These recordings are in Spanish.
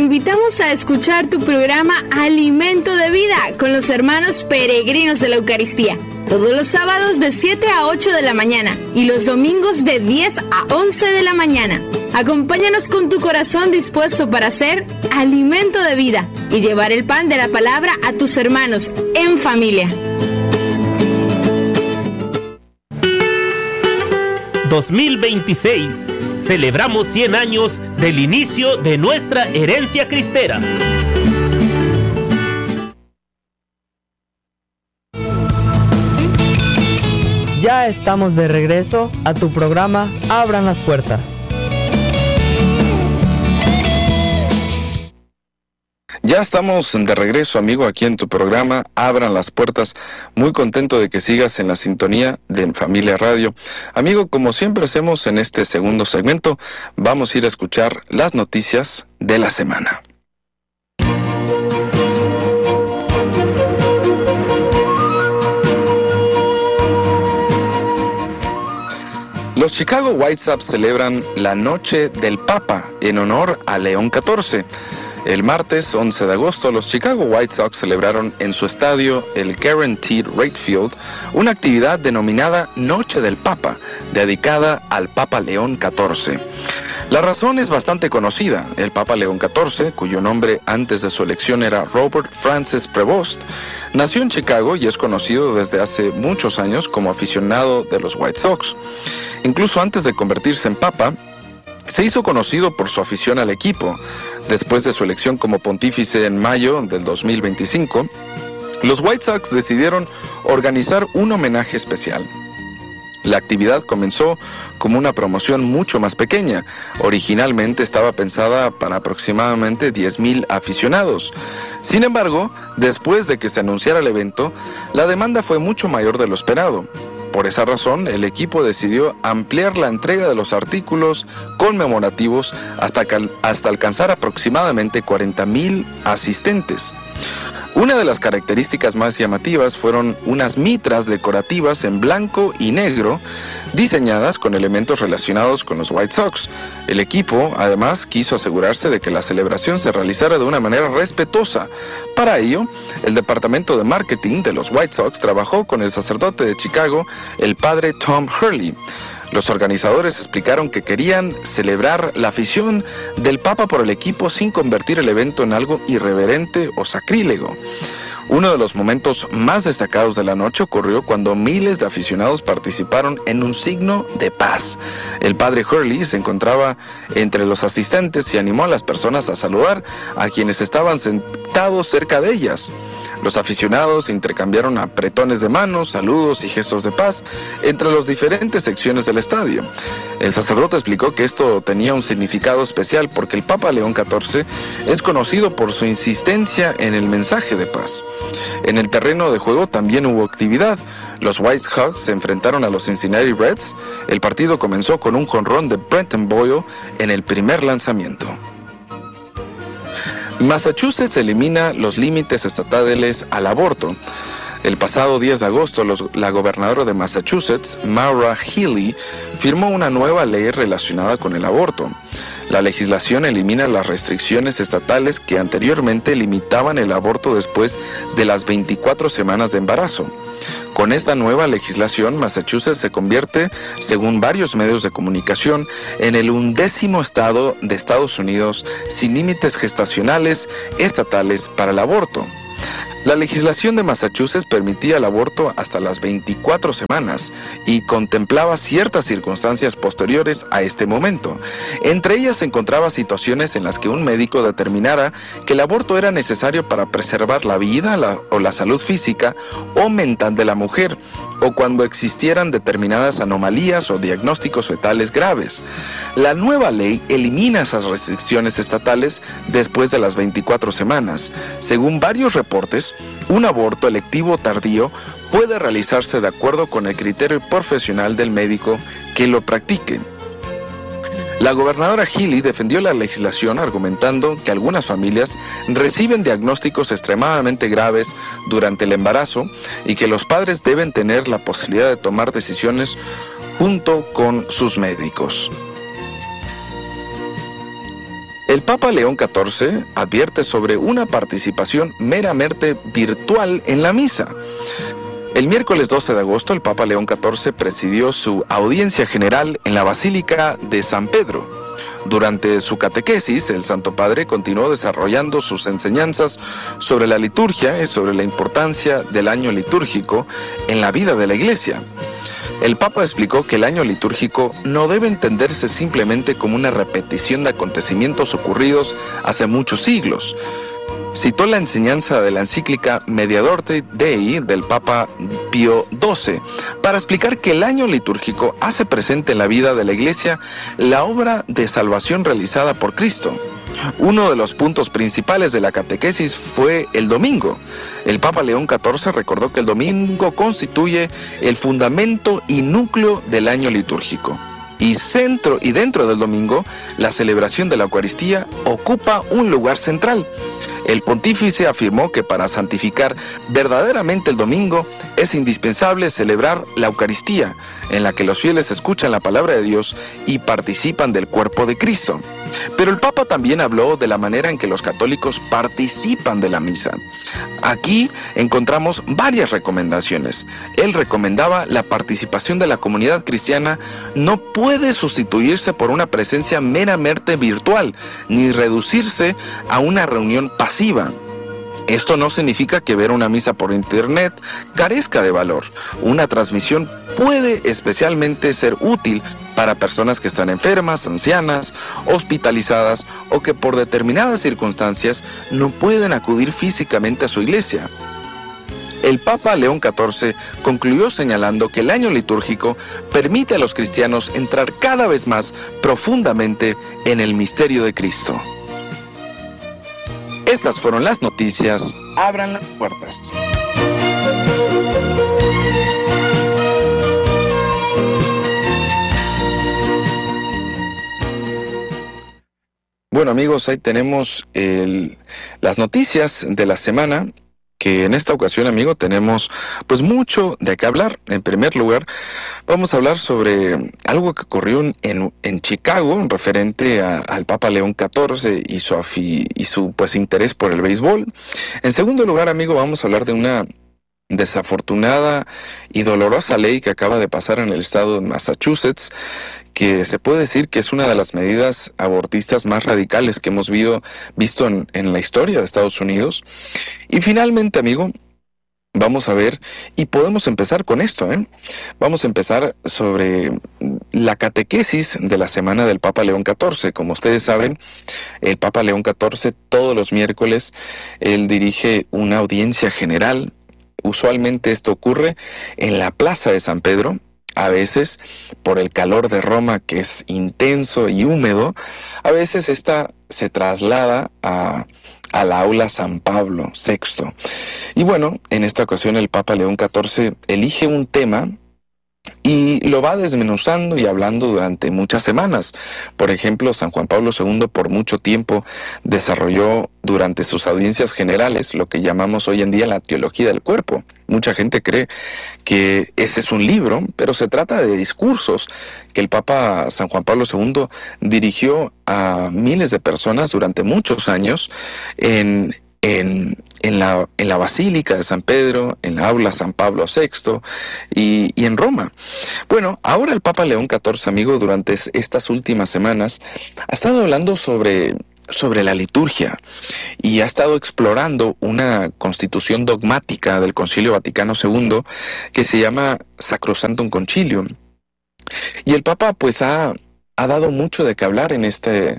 invitamos a escuchar tu programa Alimento de Vida con los hermanos peregrinos de la Eucaristía. Todos los sábados de 7 a 8 de la mañana y los domingos de 10 a 11 de la mañana. Acompáñanos con tu corazón dispuesto para hacer alimento de vida y llevar el pan de la palabra a tus hermanos en familia. 2026. Celebramos 100 años del inicio de nuestra herencia cristera. Ya estamos de regreso a tu programa Abran las Puertas. Ya estamos de regreso, amigo, aquí en tu programa Abran las Puertas. Muy contento de que sigas en la sintonía de En Familia Radio. Amigo, como siempre hacemos en este segundo segmento, vamos a ir a escuchar las noticias de la semana. Los Chicago White Sox celebran la Noche del Papa en honor a León XIV. El martes 11 de agosto, los Chicago White Sox celebraron en su estadio, el Guaranteed Rate Field, una actividad denominada Noche del Papa, dedicada al Papa León XIV. La razón es bastante conocida. El Papa León XIV, cuyo nombre antes de su elección era Robert Francis Prevost, nació en Chicago y es conocido desde hace muchos años como aficionado de los White Sox. Incluso antes de convertirse en Papa, se hizo conocido por su afición al equipo. Después de su elección como pontífice en mayo del 2025, los White Sox decidieron organizar un homenaje especial. La actividad comenzó como una promoción mucho más pequeña. Originalmente estaba pensada para aproximadamente 10,000 aficionados. Sin embargo, después de que se anunciara el evento, la demanda fue mucho mayor de lo esperado. Por esa razón, el equipo decidió ampliar la entrega de los artículos conmemorativos hasta alcanzar aproximadamente 40,000 asistentes. Una de las características más llamativas fueron unas mitras decorativas en blanco y negro, diseñadas con elementos relacionados con los White Sox. El equipo, además, quiso asegurarse de que la celebración se realizara de una manera respetuosa. Para ello, el departamento de marketing de los White Sox trabajó con el sacerdote de Chicago, el padre Tom Hurley. Los organizadores explicaron que querían celebrar la afición del Papa por el equipo sin convertir el evento en algo irreverente o sacrílego. Uno de los momentos más destacados de la noche ocurrió cuando miles de aficionados participaron en un signo de paz. El padre Hurley se encontraba entre los asistentes y animó a las personas a saludar a quienes estaban sentados cerca de ellas. Los aficionados intercambiaron apretones de manos, saludos y gestos de paz entre las diferentes secciones del estadio. El sacerdote explicó que esto tenía un significado especial porque el Papa León XIV es conocido por su insistencia en el mensaje de paz. En el terreno de juego también hubo actividad. Los White Sox se enfrentaron a los Cincinnati Reds. El partido comenzó con un jonrón de Brenton Boyle en el primer lanzamiento. Massachusetts elimina los límites estatales al aborto. El pasado 10 de agosto, la gobernadora de Massachusetts, Maura Healey, firmó una nueva ley relacionada con el aborto. La legislación elimina las restricciones estatales que anteriormente limitaban el aborto después de las 24 semanas de embarazo. Con esta nueva legislación, Massachusetts se convierte, según varios medios de comunicación, en el 11º estado de Estados Unidos sin límites gestacionales estatales para el aborto. La legislación de Massachusetts permitía el aborto hasta las 24 semanas y contemplaba ciertas circunstancias posteriores a este momento. Entre ellas se encontraba situaciones en las que un médico determinara que el aborto era necesario para preservar la vida o la salud física o mental de la mujer, o cuando existieran determinadas anomalías o diagnósticos fetales graves. La nueva ley elimina esas restricciones estatales después de las 24 semanas. Según varios reportes, un aborto electivo tardío puede realizarse de acuerdo con el criterio profesional del médico que lo practique. La gobernadora Healey defendió la legislación argumentando que algunas familias reciben diagnósticos extremadamente graves durante el embarazo y que los padres deben tener la posibilidad de tomar decisiones junto con sus médicos. El Papa León XIV advierte sobre una participación meramente virtual en la misa. El miércoles 12 de agosto, el Papa León XIV presidió su audiencia general en la Basílica de San Pedro. Durante su catequesis, el Santo Padre continuó desarrollando sus enseñanzas sobre la liturgia y sobre la importancia del año litúrgico en la vida de la Iglesia. El Papa explicó que el año litúrgico no debe entenderse simplemente como una repetición de acontecimientos ocurridos hace muchos siglos. Citó la enseñanza de la encíclica Mediadorte Dei del Papa Pío XII para explicar que el año litúrgico hace presente en la vida de la Iglesia la obra de salvación realizada por Cristo. Uno de los puntos principales de la catequesis fue el domingo. El Papa León XIV recordó que el domingo constituye el fundamento y núcleo del año litúrgico. Y dentro del domingo, la celebración de la Eucaristía ocupa un lugar central. El pontífice afirmó que para santificar verdaderamente el domingo es indispensable celebrar la Eucaristía, en la que los fieles escuchan la palabra de Dios y participan del cuerpo de Cristo. Pero el Papa también habló de la manera en que los católicos participan de la misa. Aquí encontramos varias recomendaciones. Él recomendaba la participación de la comunidad cristiana no puede sustituirse por una presencia meramente virtual, ni reducirse a una reunión pasiva. Esto no significa que ver una misa por internet carezca de valor. Una transmisión puede especialmente ser útil para personas que están enfermas, ancianas, hospitalizadas o que por determinadas circunstancias no pueden acudir físicamente a su iglesia. El Papa León XIV concluyó señalando que el año litúrgico permite a los cristianos entrar cada vez más profundamente en el misterio de Cristo. Estas fueron las noticias. Abran las puertas. Bueno amigos, ahí tenemos las noticias de la semana, que en esta ocasión, amigo, tenemos pues mucho de qué hablar. En primer lugar, vamos a hablar sobre algo que ocurrió en Chicago, referente al Papa León XIV y su pues interés por el béisbol. En segundo lugar, amigo, vamos a hablar de una desafortunada y dolorosa ley que acaba de pasar en el estado de Massachusetts, que se puede decir que es una de las medidas abortistas más radicales que hemos visto en la historia de Estados Unidos. Y finalmente, amigo, vamos a ver, y podemos empezar con esto, Vamos a empezar sobre la catequesis de la semana del Papa León XIV. Como ustedes saben, el Papa León XIV todos los miércoles, él dirige una audiencia general. Usualmente esto ocurre en la Plaza de San Pedro. A veces, por el calor de Roma, que es intenso y húmedo, a veces esta se traslada a la aula San Pablo VI. Y bueno, en esta ocasión el Papa León XIV elige un tema y lo va desmenuzando y hablando durante muchas semanas. Por ejemplo, San Juan Pablo II por mucho tiempo desarrolló durante sus audiencias generales lo que llamamos hoy en día la teología del cuerpo. Mucha gente cree que ese es un libro, pero se trata de discursos que el Papa San Juan Pablo II dirigió a miles de personas durante muchos años en la Basílica de San Pedro, en la aula San Pablo VI y en Roma. Bueno, ahora el Papa León XIV, amigo, durante estas últimas semanas ha estado hablando sobre la liturgia y ha estado explorando una constitución dogmática del Concilio Vaticano II que se llama Sacrosanctum Concilium. Y el Papa pues ha dado mucho de qué hablar en este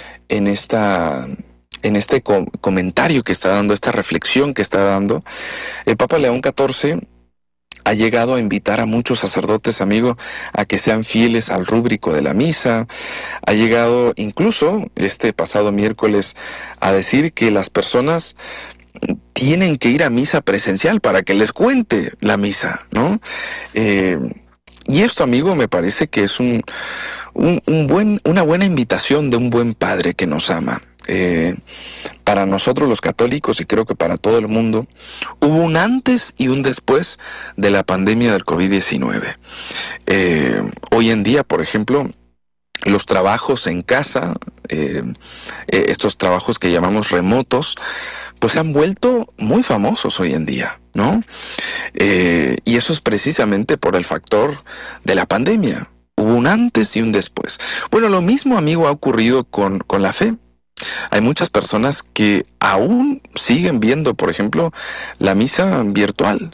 comentario que está dando, esta reflexión que está dando. El Papa León XIV ha llegado a invitar a muchos sacerdotes, amigo, a que sean fieles al rúbrico de la misa. Ha llegado incluso este pasado miércoles a decir que las personas tienen que ir a misa presencial para que les cuente la misa, ¿no? Y esto, amigo, me parece que es una buena invitación de un buen padre que nos ama. Para nosotros los católicos, y creo que para todo el mundo, hubo un antes y un después de la pandemia del COVID-19. Hoy en día, por ejemplo, los trabajos en casa, estos trabajos que llamamos remotos, pues se han vuelto muy famosos hoy en día, ¿no? Y eso es precisamente por el factor de la pandemia. Hubo un antes y un después. Bueno, lo mismo, amigo, ha ocurrido con la fe. Hay muchas personas que aún siguen viendo, por ejemplo, la misa virtual.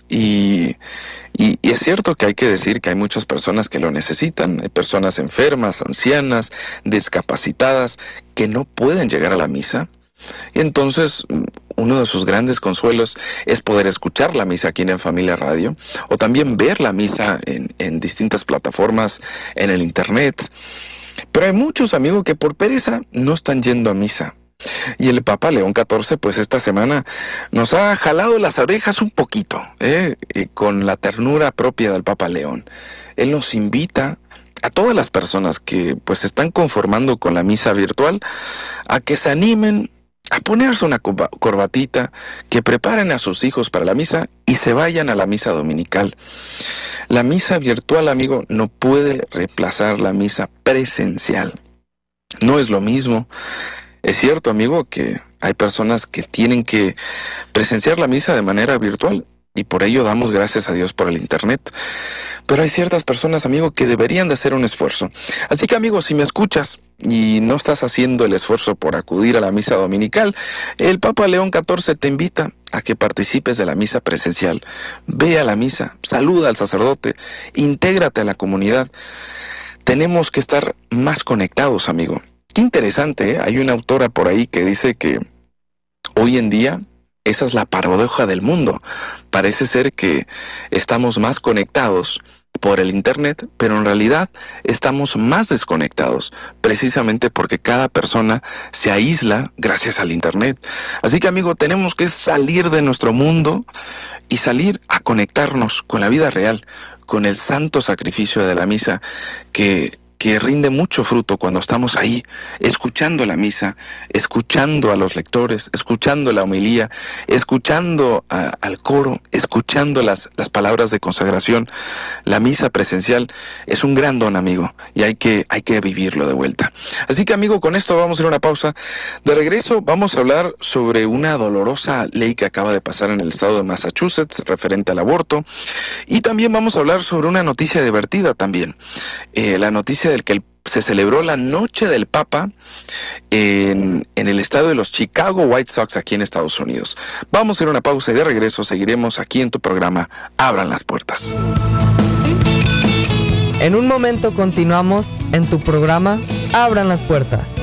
Y es cierto que hay que decir que hay muchas personas que lo necesitan. Hay personas enfermas, ancianas, discapacitadas, que no pueden llegar a la misa. Y entonces, uno de sus grandes consuelos es poder escuchar la misa aquí en Familia Radio, o también ver la misa en distintas plataformas en el internet. Pero hay muchos, amigos, que por pereza no están yendo a misa. Y el Papa León XIV, pues esta semana nos ha jalado las orejas un poquito, con la ternura propia del Papa León. Él nos invita a todas las personas que pues se están conformando con la misa virtual a que se animen a ponerse una corbatita, que preparen a sus hijos para la misa y se vayan a la misa dominical. La misa virtual, amigo, no puede reemplazar la misa presencial. No es lo mismo. Es cierto, amigo, que hay personas que tienen que presenciar la misa de manera virtual y por ello damos gracias a Dios por el internet. Pero hay ciertas personas, amigo, que deberían de hacer un esfuerzo. Así que, amigo, si me escuchas y no estás haciendo el esfuerzo por acudir a la misa dominical, el Papa León XIV te invita a que participes de la misa presencial. Ve a la misa, saluda al sacerdote, intégrate a la comunidad. Tenemos que estar más conectados, amigo. Qué interesante, ¿eh? Hay una autora por ahí que dice que hoy en día esa es la paradoja del mundo. Parece ser que estamos más conectados por el internet, pero en realidad estamos más desconectados, precisamente porque cada persona se aísla gracias al internet. Así que, amigo, tenemos que salir de nuestro mundo y salir a conectarnos con la vida real, con el santo sacrificio de la misa que rinde mucho fruto cuando estamos ahí, escuchando la misa, escuchando a los lectores, escuchando la homilía, escuchando al coro, escuchando las palabras de consagración. La misa presencial es un gran don, amigo, y hay que vivirlo de vuelta. Así que, amigo, con esto vamos a ir a una pausa. De regreso vamos a hablar sobre una dolorosa ley que acaba de pasar en el estado de Massachusetts referente al aborto, y también vamos a hablar sobre una noticia divertida también, la noticia del que se celebró la Noche del Papa en el estadio de los Chicago White Sox aquí en Estados Unidos. Vamos a ir a una pausa y de regreso seguiremos aquí en tu programa Abran las Puertas. En un momento continuamos en tu programa Abran las Puertas.